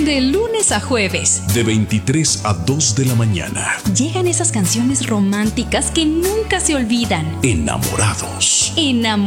De lunes a jueves. De 23 a 2 de la mañana. Llegan esas canciones románticas que nunca se olvidan. Enamorados. Enamorados.